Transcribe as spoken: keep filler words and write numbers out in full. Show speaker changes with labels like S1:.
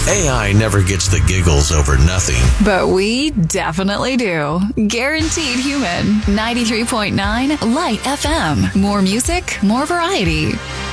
S1: A I never gets the giggles over nothing.
S2: But we definitely do. Guaranteed Human. ninety-three point nine Light F M. More music, more variety.